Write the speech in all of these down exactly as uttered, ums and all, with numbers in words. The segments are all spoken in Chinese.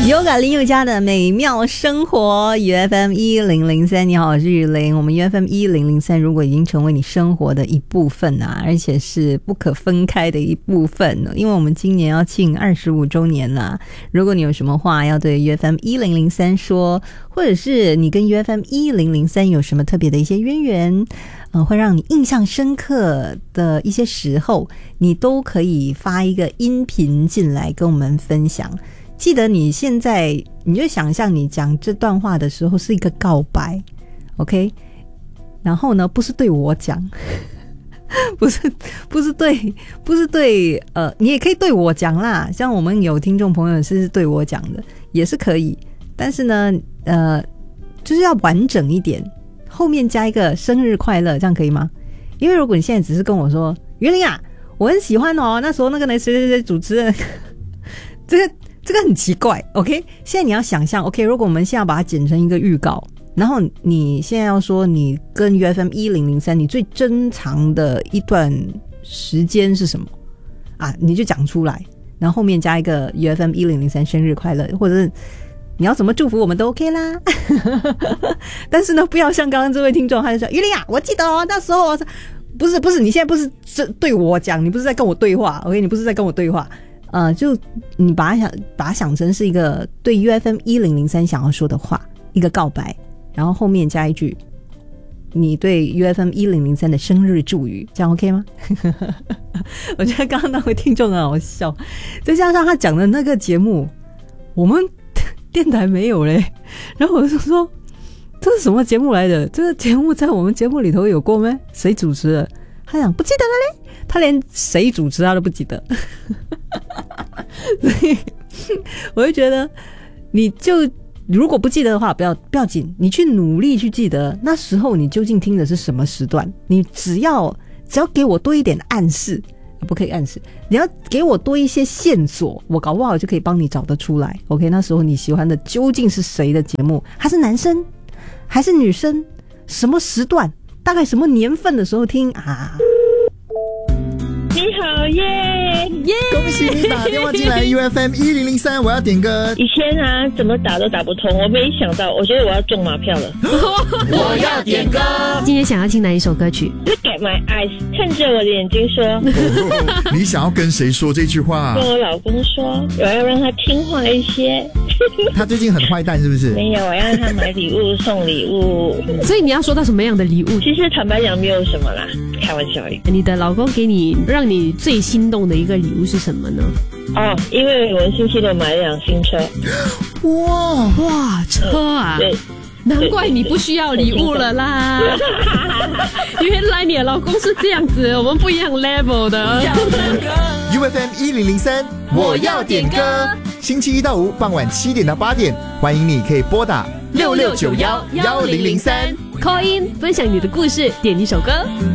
Yoga 林宥嘉的美妙生活 U F M 一零零三，你好，我是雨林。我们 U F M 一零零三如果已经成为你生活的一部分啊，而且是不可分开的一部分了，因为我们今年要庆二十五周年啦。如果你有什么话要对 U F M 一零零三说，或者是你跟 U F M 一零零三有什么特别的一些渊源，呃，会让你印象深刻的一些时候，你都可以发一个音频进来跟我们分享。记得你现在你就想象你讲这段话的时候是一个告白 OK， 然后呢不是对我讲不是不是对不是对呃，你也可以对我讲啦，像我们有听众朋友是对我讲的也是可以，但是呢呃，就是要完整一点，后面加一个生日快乐，这样可以吗？因为如果你现在只是跟我说袁玲啊我很喜欢哦那时候那个谁谁谁主持人这个这个很奇怪 OK， 现在你要想象 OK， 如果我们现在把它剪成一个预告，然后你现在要说你跟 U F M 一零零三你最珍藏的一段时间是什么啊，你就讲出来，然后后面加一个 U F M 一零零三生日快乐，或者是你要怎么祝福我们都 OK 啦但是呢不要像刚刚这位听众他就说于玲啊我记得哦那时候不是不是你现在不是对我讲，你不是在跟我对话 OK， 你不是在跟我对话呃，就你把它想把它想成是一个对 U F M 一零零三想要说的话，一个告白，然后后面加一句你对 U F M 一零零三的生日祝语，这样 OK 吗我觉得刚刚那位听众很好笑，再加上他讲的那个节目我们电台没有嘞，然后我就说这是什么节目来的，这个节目在我们节目里头有过吗？谁主持的？他讲不记得了嘞，他连谁主持他都不记得所以我就觉得你就如果不记得的话不要不要紧，你去努力去记得那时候你究竟听的是什么时段，你只要只要给我多一点暗示，不可以暗示，你要给我多一些线索，我搞不好就可以帮你找得出来 OK， 那时候你喜欢的究竟是谁的节目，他是男生还是女生，什么时段，大概什么年份的时候听啊。 你好耶耶！恭喜你打电话进来 U F M 一零零三，我要点歌。 以前啊怎么打都打不通，我没想到，我觉得我要中马票了我要点歌。 今天想要听哪一首歌曲？ Look at my eyes， 看着我的眼睛说、 哦、你想要跟谁说这句话？ 跟我老公说，我要让他听话一些他最近很坏蛋是不是？ 没有，我要让他买礼物送礼物所以你要说到什么样的礼物？ 其实坦白讲没有什么啦，开玩笑而已。 你的老公给你让你最心动的一个礼物是什么呢？ 哦，因为我们星期六买了辆新车。 哇哇，车啊！ 对， 难怪你不需要礼物了啦原来你的老公是这样子，我们不一样 level 的 U F M 一零零三，我要点歌。星期一到五傍晚七点到八点，欢迎你可以拨打六六九幺幺零零三 call in 分享你的故事，点一首歌。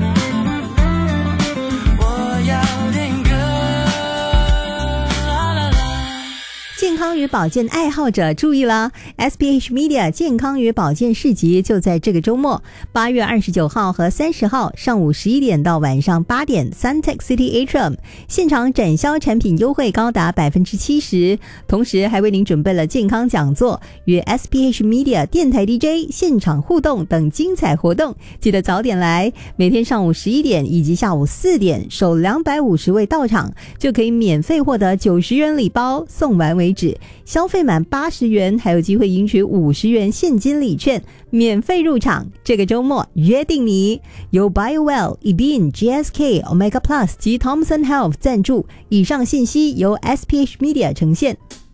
健康与保健爱好者注意了 ，S P H Media 健康与保健市集就在这个周末，八月二十九号和三十号上午十一点到晚上八点 ，Suntec City Atrium 现场展销产品优惠高达百分之七十，同时还为您准备了健康讲座与 S P H Media 电台 D J 现场互动等精彩活动，记得早点来，每天上午十一点以及下午四点，首两百五十位到场就可以免费获得九十元礼包，送完为止。消费满八十元还有机会赢取五十元现金礼券，免费入场。这个周末约定你，由 BioWell、eBean、G S K、Omega Plus 及 Thomson Health 赞助。以上信息由 S P H Media 呈现。